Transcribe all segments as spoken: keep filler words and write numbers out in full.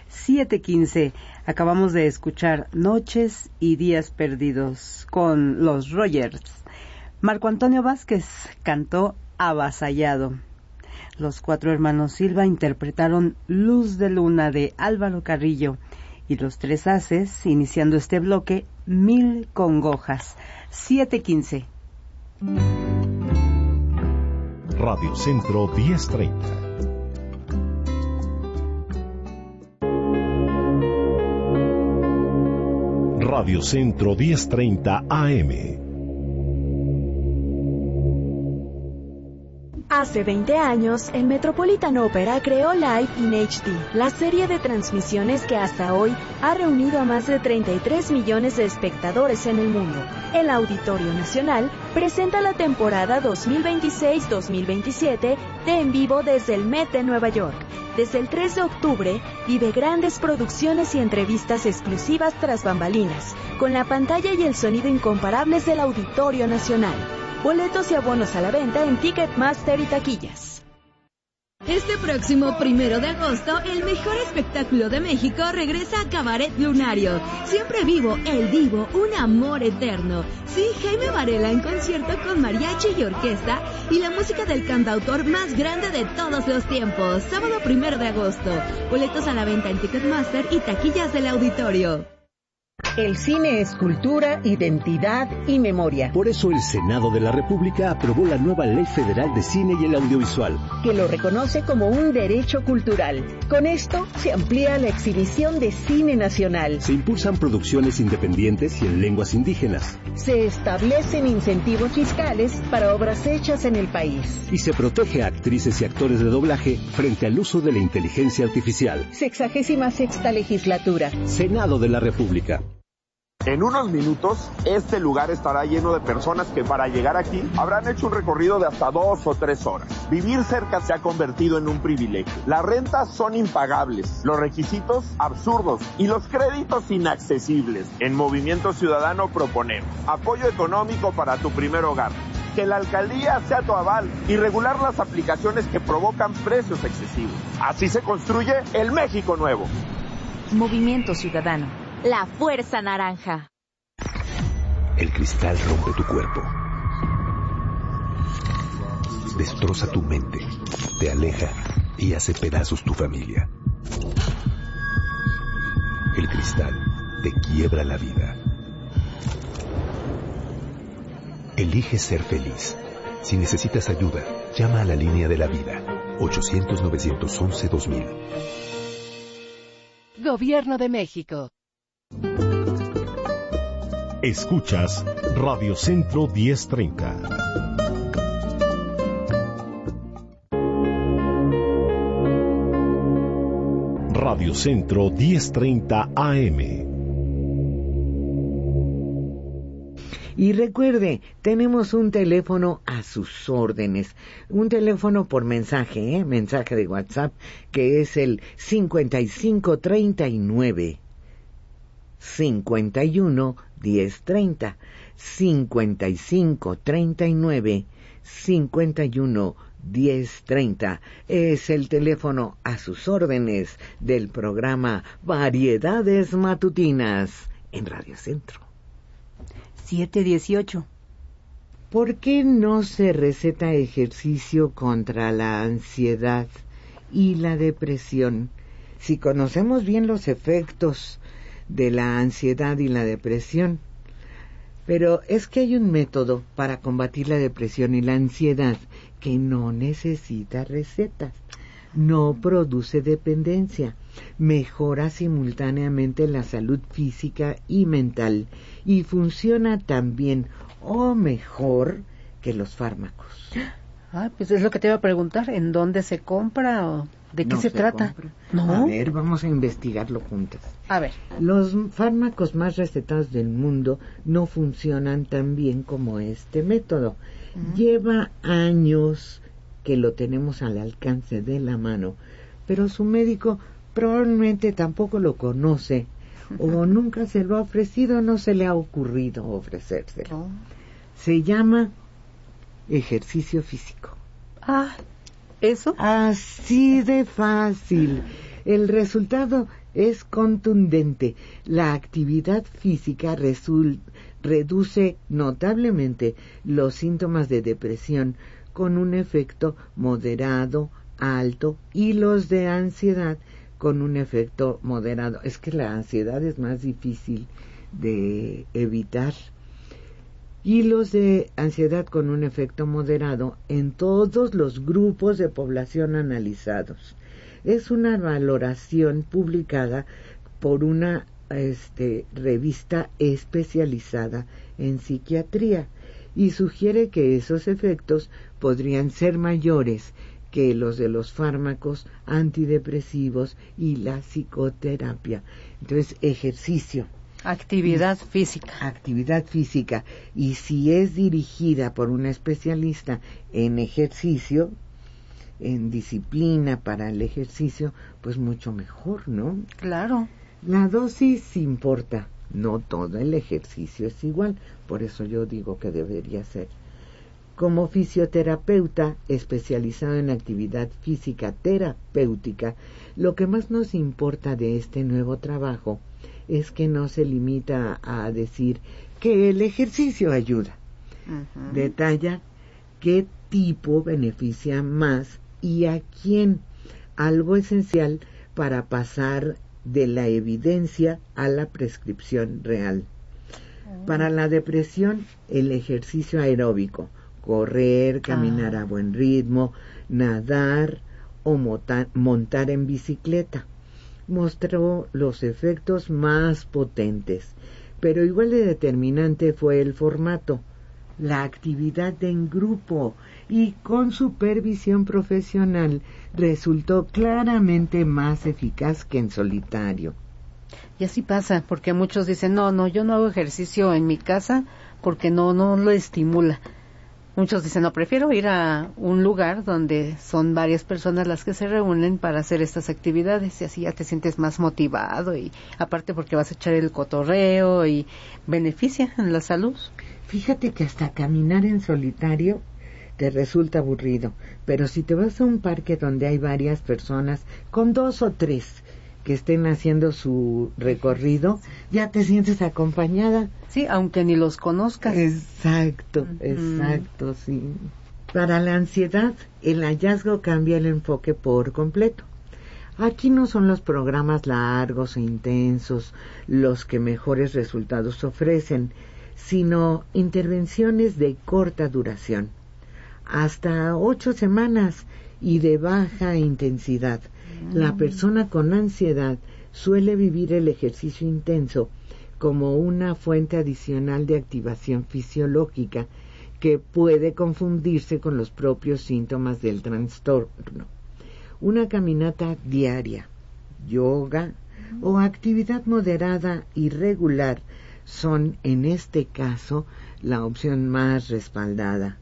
siete quince. Acabamos de escuchar Noches y Días Perdidos con los Rogers. Marco Antonio Vázquez cantó Avasallado. Los cuatro hermanos Silva interpretaron Luz de Luna de Álvaro Carrillo. Y los Tres Haces, iniciando este bloque, Mil Congojas. siete quince. Radio Centro diez treinta. Radio Centro diez treinta A M. Hace veinte años, el Metropolitan Opera creó Live in H D, la serie de transmisiones que hasta hoy ha reunido a más de treinta y tres millones de espectadores en el mundo. El Auditorio Nacional presenta la temporada dos mil veintiséis dos mil veintisiete de En Vivo desde el Met de Nueva York. Desde el tres de octubre, vive grandes producciones y entrevistas exclusivas tras bambalinas, con la pantalla y el sonido incomparables del Auditorio Nacional. Boletos y abonos a la venta en Ticketmaster y taquillas. Este próximo primero de agosto, el mejor espectáculo de México regresa a Cabaret Lunario. Siempre vivo, el Divo, un amor eterno. Sí, Jaime Varela en concierto con mariachi y orquesta y la música del cantautor más grande de todos los tiempos. Sábado primero de agosto. Boletos a la venta en Ticketmaster y taquillas del auditorio. El cine es cultura, identidad y memoria. Por eso el Senado de la República aprobó la nueva Ley Federal de Cine y el Audiovisual, que lo reconoce como un derecho cultural. Con esto se amplía la exhibición de cine nacional. Se impulsan producciones independientes y en lenguas indígenas. Se establecen incentivos fiscales para obras hechas en el país. Y se protege a actrices y actores de doblaje frente al uso de la inteligencia artificial. Sexagésima sexta legislatura. Senado de la República. En unos minutos, este lugar estará lleno de personas que para llegar aquí habrán hecho un recorrido de hasta dos o tres horas. Vivir cerca se ha convertido en un privilegio. Las rentas son impagables, los requisitos absurdos y los créditos inaccesibles. En Movimiento Ciudadano proponemos apoyo económico para tu primer hogar, que la alcaldía sea tu aval y regular las aplicaciones que provocan precios excesivos. Así se construye el México nuevo. Movimiento Ciudadano. La fuerza naranja. El cristal rompe tu cuerpo. Destroza tu mente. Te aleja y hace pedazos tu familia. El cristal te quiebra la vida. Elige ser feliz. Si necesitas ayuda, llama a la línea de la vida. ochocientos, novecientos once, dos mil. Gobierno de México. Escuchas Radio Centro diez treinta. Radio Centro diez treinta A M. Y recuerde, tenemos un teléfono a sus órdenes, un teléfono por mensaje, ¿eh? mensaje de WhatsApp, que es el cincuenta y cinco treinta y nueve. cincuenta y uno, diez treinta, cincuenta y cinco, treinta y nueve, cincuenta y uno, diez treinta. Es el teléfono a sus órdenes del programa Variedades Matutinas en Radio Centro. siete dieciocho. ¿Por qué no se receta ejercicio contra la ansiedad y la depresión? Si conocemos bien los efectos de la ansiedad y la depresión. Pero es que hay un método para combatir la depresión y la ansiedad que no necesita recetas, no produce dependencia, mejora simultáneamente la salud física y mental y funciona tan bien o mejor que los fármacos. Ah, pues es lo que te iba a preguntar, ¿en dónde se compra o de qué no se, se trata? Compra. No. A ver, vamos a investigarlo juntas. A ver. Los fármacos más recetados del mundo no funcionan tan bien como este método. Uh-huh. Lleva años que lo tenemos al alcance de la mano, pero su médico probablemente tampoco lo conoce o nunca se lo ha ofrecido, no se le ha ocurrido ofrecérselo. Oh. Se llama ejercicio físico. Ah, ¿eso? Así de fácil. El resultado es contundente. La actividad física resul- reduce notablemente los síntomas de depresión con un efecto moderado, alto, y los de ansiedad con un efecto moderado. Es que la ansiedad es más difícil de evitar. Y los de ansiedad con un efecto moderado en todos los grupos de población analizados. Es una valoración publicada por una este, revista especializada en psiquiatría y sugiere que esos efectos podrían ser mayores que los de los fármacos antidepresivos y la psicoterapia. Entonces, ejercicio. Actividad física. Actividad física. Y si es dirigida por un especialista en ejercicio, en disciplina para el ejercicio, pues mucho mejor, ¿no? Claro. La dosis importa. No todo el ejercicio es igual. Por eso yo digo que debería ser. Como fisioterapeuta especializado en actividad física terapéutica, lo que más nos importa de este nuevo trabajo es que no se limita a decir que el ejercicio ayuda. Uh-huh. Detalla qué tipo beneficia más y a quién, algo esencial para pasar de la evidencia a la prescripción real. Uh-huh. Para la depresión, el ejercicio aeróbico, correr, caminar ah. a buen ritmo, nadar o montar, montar en bicicleta, mostró los efectos más potentes, pero igual de determinante fue el formato, la actividad en grupo y con supervisión profesional resultó claramente más eficaz que en solitario. Y así pasa, porque muchos dicen, no, no, yo no hago ejercicio en mi casa porque no, no lo estimula. Muchos dicen, no, prefiero ir a un lugar donde son varias personas las que se reúnen para hacer estas actividades y así ya te sientes más motivado y aparte porque vas a echar el cotorreo y beneficia en la salud. Fíjate que hasta caminar en solitario te resulta aburrido, pero si te vas a un parque donde hay varias personas, con dos o tres que estén haciendo su recorrido, ya te sientes acompañada. Sí, aunque ni los conozcas. Exacto, uh-huh. exacto, sí. Para la ansiedad, el hallazgo cambia el enfoque por completo. Aquí no son los programas largos e intensos los que mejores resultados ofrecen, sino intervenciones de corta duración, hasta ocho semanas y de baja intensidad. La persona con ansiedad suele vivir el ejercicio intenso como una fuente adicional de activación fisiológica que puede confundirse con los propios síntomas del trastorno. Una caminata diaria, yoga o actividad moderada y regular son en este caso la opción más respaldada.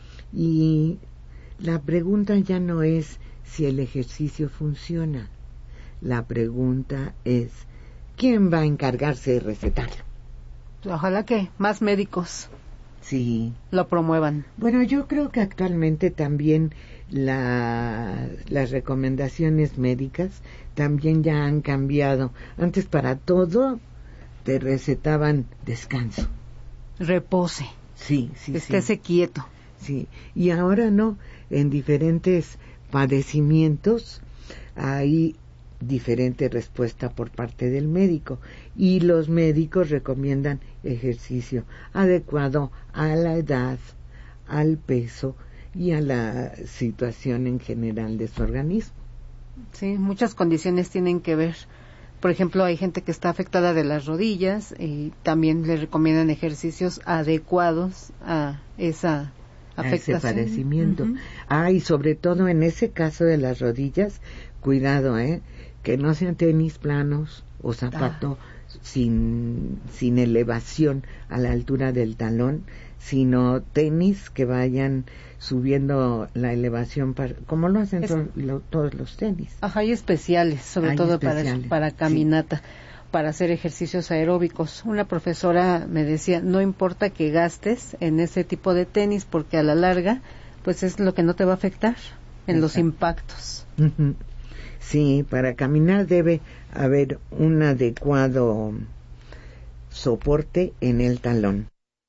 Y la pregunta ya no es si el ejercicio funciona. La pregunta es, ¿quién va a encargarse de recetarlo? Ojalá que más médicos sí lo promuevan. Bueno, yo creo que actualmente también la, las recomendaciones médicas también ya han cambiado. Antes para todo te recetaban descanso. Repose. Sí, sí, Estése sí. quieto. Sí, y ahora no, en diferentes padecimientos hay diferente respuesta por parte del médico y los médicos recomiendan ejercicio adecuado a la edad, al peso y a la situación en general de su organismo. Sí, muchas condiciones tienen que ver. Por ejemplo, hay gente que está afectada de las rodillas y también le recomiendan ejercicios adecuados a esa afectación. A ese padecimiento. Uh-huh. Ah, y sobre todo en ese caso de las rodillas, cuidado, ¿eh? Que no sean tenis planos o zapato ah. sin, sin elevación a la altura del talón, sino tenis que vayan subiendo la elevación, para, como lo hacen es, to, lo, todos los tenis. Ajá, hay especiales, sobre hay todo especiales. para para caminata, sí. para hacer ejercicios aeróbicos. Una profesora me decía, no importa que gastes en ese tipo de tenis, porque a la larga, pues es lo que no te va a afectar en Exacto. los impactos. Uh-huh. Sí, para caminar debe haber un adecuado soporte en el talón.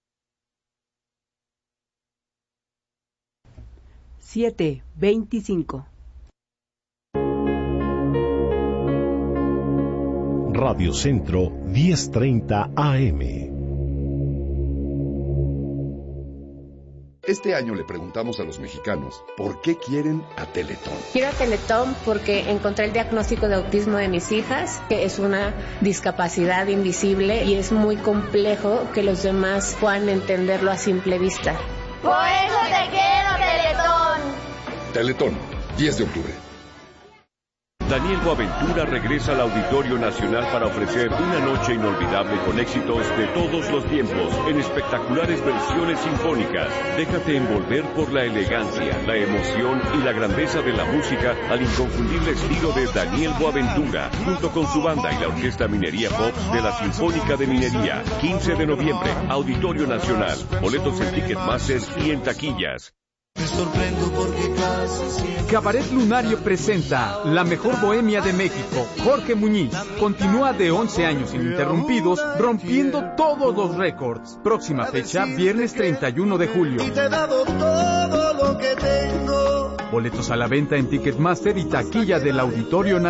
siete veinticinco. Radio Centro diez treinta A M. Este año le preguntamos a los mexicanos por qué quieren a Teletón. Quiero a Teletón porque encontré el diagnóstico de autismo de mis hijas, que es una discapacidad invisible y es muy complejo que los demás puedan entenderlo a simple vista. Por eso te quiero, Teletón. Teletón, diez de octubre. Daniel Boaventura regresa al Auditorio Nacional para ofrecer una noche inolvidable con éxitos de todos los tiempos en espectaculares versiones sinfónicas. Déjate envolver por la elegancia, la emoción y la grandeza de la música al inconfundible estilo de Daniel Boaventura, junto con su banda y la Orquesta Minería Pop de la Sinfónica de Minería. quince de noviembre, Auditorio Nacional. Boletos en Ticketmaster y en taquillas. Me sorprendo porque casi siempre... Cabaret Lunario presenta La Mejor Bohemia de México. Jorge Muñiz continúa de once años ininterrumpidos, rompiendo todos los récords. Próxima fecha, viernes treinta y uno de julio. Y te he dado todo lo que tengo. Boletos a la venta en Ticketmaster y taquilla del Auditorio Nacional.